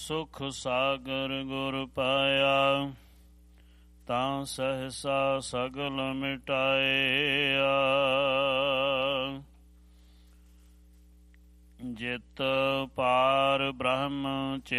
ਸੁਖ ਸਾਗਰ ਗੁਰ ਪਾਇਆ, ਤਾਂ ਸਹਿਸਾ ਸਗਲ ਮਿਟਾਇਆ। ਜਿਤ ਪਾਰ ਬ੍ਰਹਮ